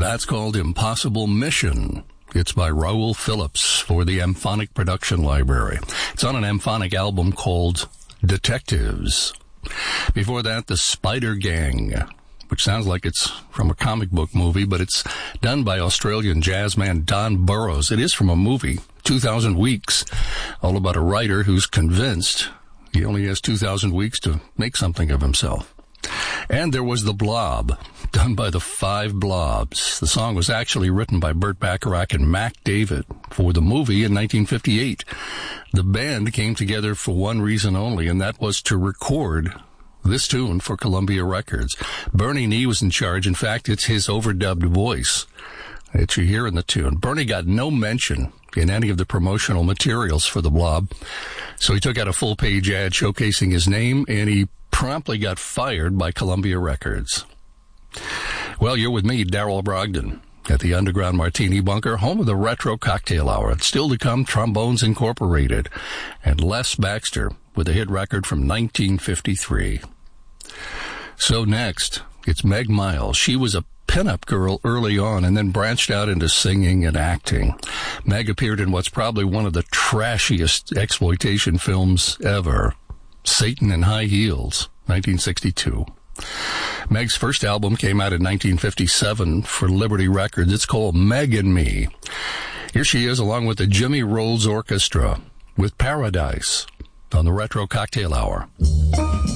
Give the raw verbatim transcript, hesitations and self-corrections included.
That's called Impossible Mission. It's by Raoul Phillips for the Amphonic Production Library. It's on an Amphonic album called Detectives. Before that, The Spider Gang, which sounds like it's from a comic book movie, but it's done by Australian jazzman Don Burrows. It is from a movie, two thousand Weeks, all about a writer who's convinced he only has two thousand weeks to make something of himself. And there was The Blob, done by the Five Blobs. The song was actually written by Burt Bacharach and Mac David for the movie in nineteen fifty-eight. The band came together for one reason only, and that was to record this tune for Columbia Records. Bernie Nee was in charge. In fact, it's his overdubbed voice that you hear in the tune. Bernie got no mention in any of the promotional materials for The Blob, so he took out a full-page ad showcasing his name, and he promptly got fired by Columbia Records. Well, you're with me, Darrell Brogdon, at the Underground Martini Bunker, home of the Retro Cocktail Hour. And still to come, Trombones Incorporated, and Les Baxter with a hit record from nineteen fifty-three. So next, it's Meg Miles. She was a pinup girl early on and then branched out into singing and acting. Meg appeared in what's probably one of the trashiest exploitation films ever, Satan in High Heels, nineteen sixty-two. Meg's first album came out in nineteen fifty-seven for Liberty Records. It's called Meg and Me. Here she is along with the Jimmy Rolls Orchestra with Paradise on the Retro Cocktail Hour.